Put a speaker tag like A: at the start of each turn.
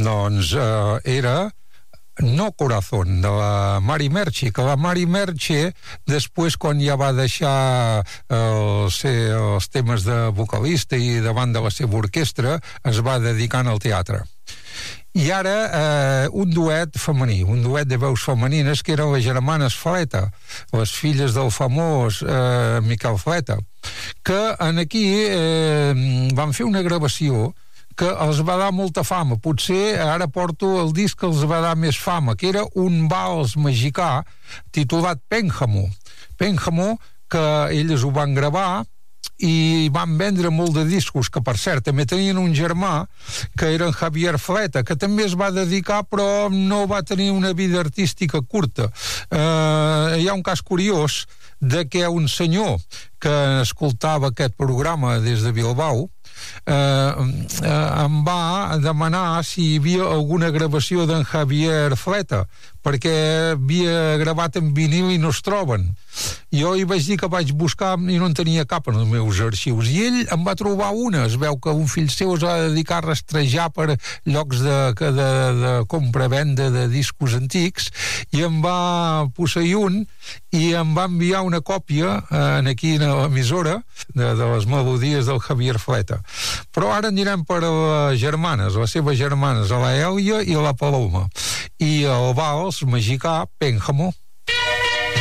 A: Doncs era No Corazón, de la Mari Merche, que la Mari Merche, després, quan ja va deixar els temes de vocalista i davant de la seva orquestra, es va dedicar al teatre. I ara un duet femení, un duet de veus femenines, que eren les germanes Fleta, les filles del famós Miquel Fleta, que aquí van fer una gravació que els va dar molta fama. Potser ara porto el disc que els va dar més fama, que era un vals mexicà titulat Pénjamo. Pénjamo, que elles ho van gravar i van vendre molt de discos, que per cert també tenien un germà que era en Javier Fleta, que també es va dedicar però no va tenir una vida artística curta. Hi ha un cas curiós de que un senyor que escoltava aquest programa des de Bilbao em va demanar si hi havia alguna gravació d'en Javier Fleta, perquè havia gravat en vinil i no es troben. Jo hi vaig dir que vaig buscar i no en tenia cap en els meus arxius, i ell em va trobar una. Es veu que un fill seu es va dedicar a rastrejar per llocs de compra-venda de discos antics, i em va posseir un i em va enviar una còpia aquí a l'emissora de les melodies del Javier Fleta. Però ara anirem per les germanes, les seves germanes, a la Èlia i a la Paloma, i el vals mexicà Pénjamo.